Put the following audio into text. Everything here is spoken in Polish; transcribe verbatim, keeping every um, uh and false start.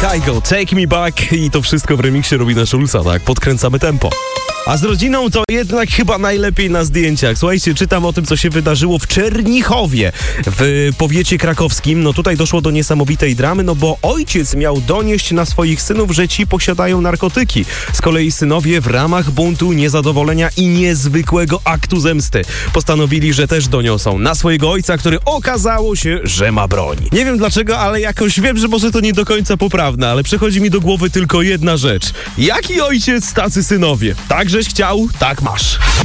Kygo, Take Me Back i to wszystko w remiksie Robina Schulza, tak? Podkręcamy tempo. A z rodziną to jednak chyba najlepiej na zdjęciach. Słuchajcie, czytam o tym, co się wydarzyło w Czernichowie, w powiecie krakowskim. No tutaj doszło do niesamowitej dramy, no bo ojciec miał donieść na swoich synów, że ci posiadają narkotyki. Z kolei synowie w ramach buntu, niezadowolenia i niezwykłego aktu zemsty postanowili, że też doniosą na swojego ojca, który okazało się, że ma broń. Nie wiem dlaczego, ale jakoś wiem, że może to nie do końca poprawne, ale przychodzi mi do głowy tylko jedna rzecz. Jaki ojciec, tacy synowie? Tak żeś chciał, tak masz.